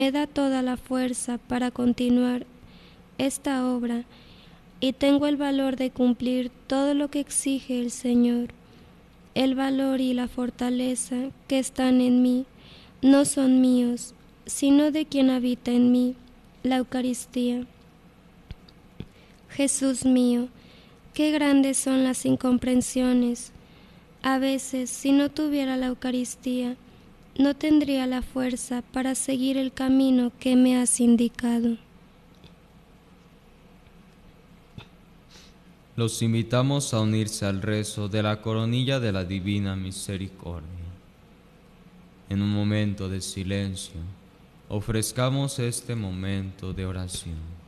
me da toda la fuerza para continuar esta obra y tengo el valor de cumplir todo lo que exige el Señor. El valor y la fortaleza que están en mí no son míos, sino de quien habita en mí, la Eucaristía. Jesús mío, qué grandes son las incomprensiones. A veces, si no tuviera la Eucaristía, no tendría la fuerza para seguir el camino que me has indicado. Los invitamos a unirse al rezo de la coronilla de la Divina Misericordia. En un momento de silencio, ofrezcamos este momento de oración.